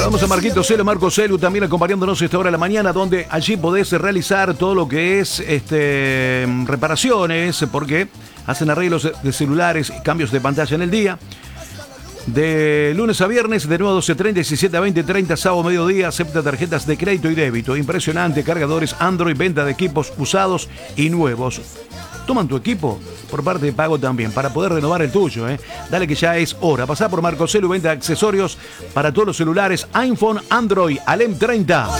Vamos a Marquito Celu, Marco Celu también acompañándonos a esta hora de la mañana, donde allí podés realizar todo lo que es reparaciones, porque hacen arreglos de celulares y cambios de pantalla en el día. De lunes a viernes, de 9 a 12:30, 17 a 20:30, sábado mediodía, acepta tarjetas de crédito y débito. Impresionante, cargadores Android, venta de equipos usados y nuevos. Toman tu equipo por parte de pago también, para poder renovar el tuyo, ¿eh? Dale que ya es hora. Pasá por Marco Celu, venta accesorios para todos los celulares, iPhone, Android, Alem 30.